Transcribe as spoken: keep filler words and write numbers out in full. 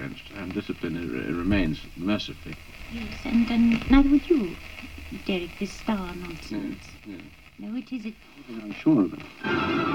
against, and discipline it, it remains mercifully. Yes, and, and neither would you, Derek, this star nonsense. Yes, yes. No, it is. It... I'm sure of it.